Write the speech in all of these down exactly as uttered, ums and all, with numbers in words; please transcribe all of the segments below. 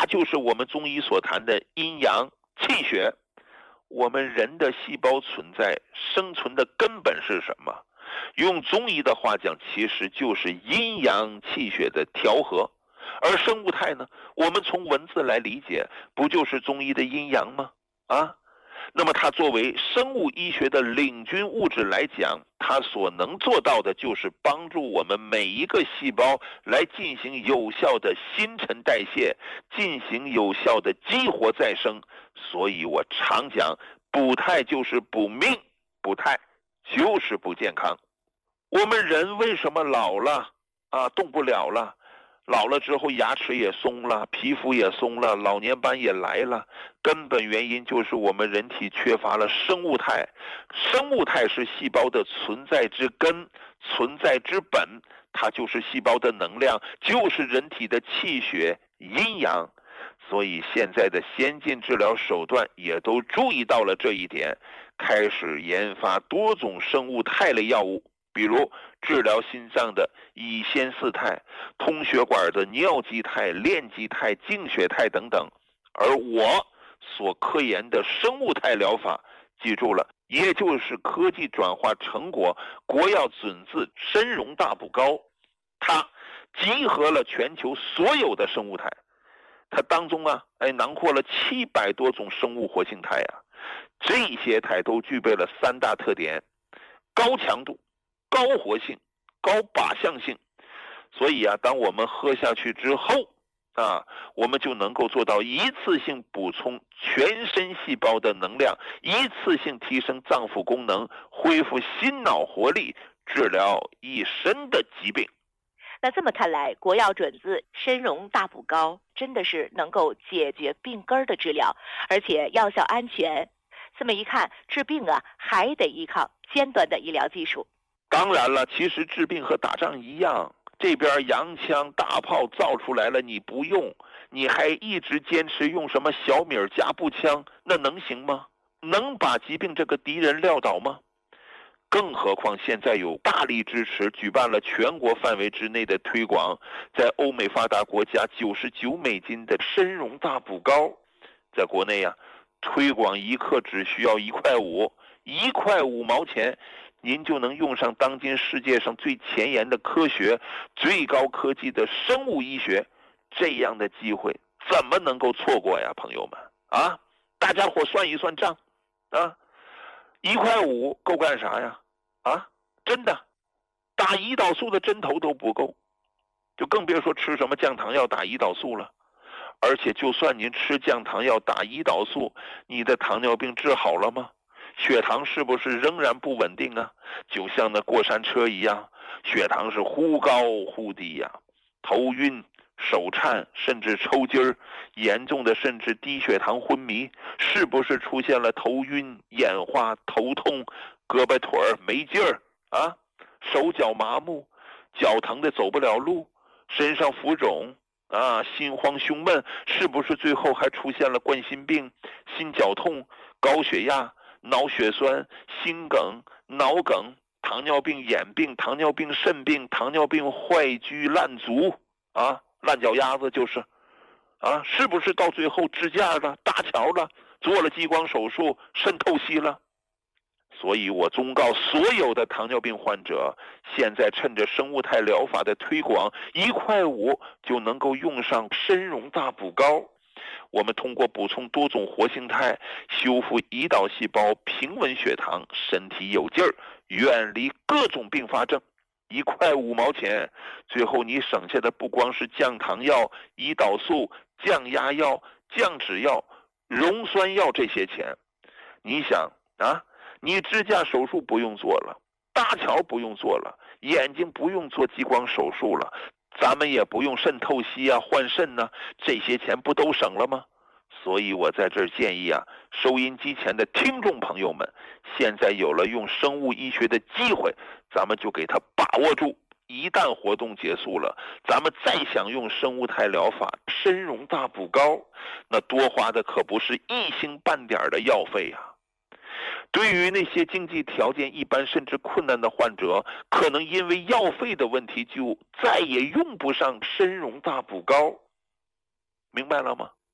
就是我们中医所谈的阴阳气血。我们人的细胞存在生存的根本是什么？用中医的话讲，其实就是阴阳气血的调和。而生物态呢，我们从文字来理解，不就是中医的阴阳吗？啊，那么它作为生物医学的领军物质来讲，它所能做到的就是帮助我们每一个细胞来进行有效的新陈代谢，进行有效的激活再生。所以我常讲，补态就是补命，补态就是补健康。我们人为什么老了啊，动不了了？老了之后牙齿也松了，皮肤也松了，老年斑也来了，根本原因就是我们人体缺乏了生物态。生物态是细胞的存在之根，存在之本，它就是细胞的能量，就是人体的气血阴阳。所以现在的先进治疗手段也都注意到了这一点，开始研发多种生物肽类药物，比如治疗心脏的乙酰四肽，通血管的尿基肽、链基肽、净血肽等等。而我所科研的生物肽疗法，记住了，也就是科技转化成果国药准字参茸大补膏，它集合了全球所有的生物肽。它当中啊，哎，囊括了七百多种生物活性肽啊，这些肽都具备了三大特点：高强度、高活性、高靶向性。所以啊，当我们喝下去之后啊，我们就能够做到一次性补充全身细胞的能量，一次性提升脏腑功能，恢复心脑活力，治疗一身的疾病。 那这么看来，国药准字参茸大补膏真的是能够解决病根的治疗，而且药效安全。这么一看，治病啊还得依靠尖端的医疗技术。 当然了，其实治病和打仗一样，这边洋枪大炮造出来了，你不用，你还一直坚持用什么小米加步枪，那能行吗？能把疾病这个敌人撂倒吗？更何况现在有大力支持，举办了全国范围之内的推广，在欧美发达国家九十九美金的参茸大补膏，在国内啊，推广一克只需要一块五，一块五毛钱，您就能用上当今世界上最前沿的科学、最高科技的生物医学，这样的机会怎么能够错过呀，朋友们啊！大家伙算一算账啊！一块五够干啥呀？啊，真的，打胰岛素的针头都不够，就更别说吃什么降糖药打胰岛素了。而且就算您吃降糖药打胰岛素，你的糖尿病治好了吗？血糖是不是仍然不稳定啊？就像那过山车一样，血糖是忽高忽低呀、啊，头晕、手颤，甚至抽筋儿，严重的甚至低血糖昏迷，是不是出现了头晕、眼花、头痛、胳膊腿儿没劲儿啊，手脚麻木，脚疼的走不了路，身上浮肿啊，心慌胸闷，是不是最后还出现了冠心病、心绞痛、高血压、脑血栓、心梗、脑梗、糖尿病眼病、糖尿病肾病、糖尿病坏疽烂足啊，烂脚丫子就是啊，是不是到最后支架了、搭桥了，做了激光手术、肾透析了？所以我忠告所有的糖尿病患者，现在趁着生物肽疗法的推广，一块五就能够用上参茸大补膏。我们通过补充多种活性肽，修复胰岛细胞，平稳血糖，身体有劲儿，远离各种并发症。一块五毛钱，最后你省下的不光是降糖药、胰岛素、降压药、降脂药、溶酸药这些钱。你想啊，你支架手术不用做了，搭桥不用做了，眼睛不用做激光手术了，咱们也不用肾透析啊、换肾呢、啊，这些钱不都省了吗？所以我在这儿建议啊，收音机前的听众朋友们，现在有了用生物医学的机会，咱们就给它把握住。一旦活动结束了，咱们再想用生物肽疗法参茸大补膏，那多花的可不是一星半点的药费啊。对于那些经济条件一般甚至困难的患者，可能因为药费的问题就再也用不上参茸大补膏，明白了吗？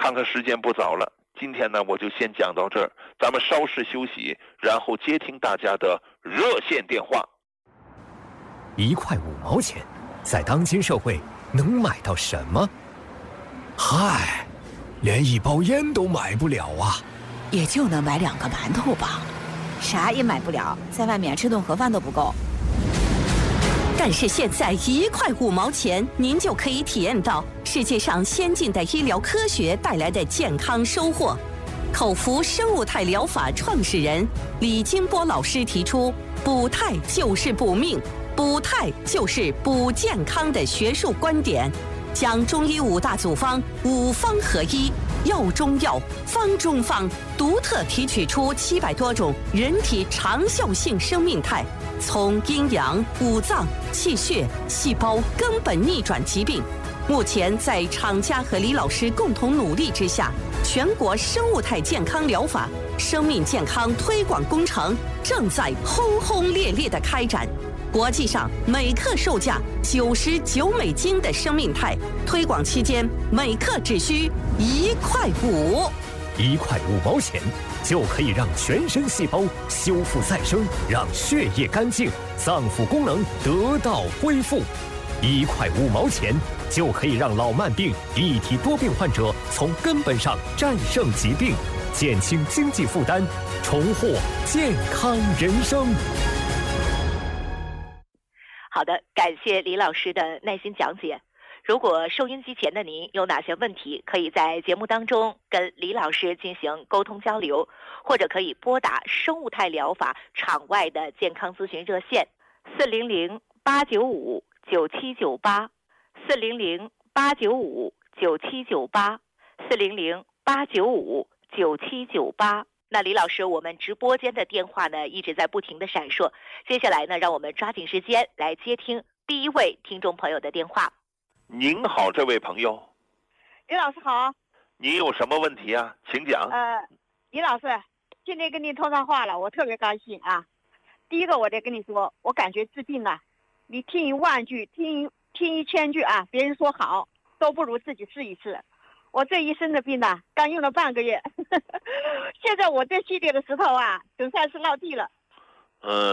看看时间不早了，今天呢我就先讲到这儿，咱们稍事休息，然后接听大家的热线电话。 一块五毛钱，在当今社会能买到什么？嗨，连一包烟都买不了啊！ 也就能买两个馒头吧，啥也买不了，在外面吃顿盒饭都不够。 但是现在一块五毛钱，您就可以体验到世界上先进的医疗科学带来的健康收获。口服生物态疗法创始人李金波老师提出，补态就是补命，补态就是补健康的学术观点，将中医五大组方五方合一，药中药，方中方，独特提取出七百多种人体长效性生命态，从阴阳、五脏、气血、细胞根本逆转疾病。目前在厂家和李老师共同努力之下，全国生物态健康疗法生命健康推广工程正在轰轰烈烈地开展。国际上每克售价九十九美金的生命态，推广期间每克只需一块五， 一块五毛钱就可以让全身细胞修复再生，让血液干净，脏腑功能得到恢复。一块五毛钱就可以让老慢病、一体多病患者从根本上战胜疾病，减轻经济负担，重获健康人生。 好的，感谢李老师的耐心讲解。如果收音机前的您有哪些问题，可以在节目当中跟李老师进行沟通交流，或者可以拨打生物态疗法场外的健康咨询热线四零零八九五九七九八，四零零八九五九七九八，四零零八九五九七九八。那李老师，我们直播间的电话呢一直在不停的闪烁，接下来呢，让我们抓紧时间来接听第一位听众朋友的电话。 您好，这位朋友。 李老师好。 你有什么问题啊？请讲。 呃，李老师，今天跟你通上话了，我特别高兴啊。第一个，我得跟你说，我感觉治病啊，你听一万句，听听一千句啊，别人说好，都不如自己试一试。我这一身的病啊，刚用了半个月，现在我这系列的石头啊，总算是落地了。 嗯。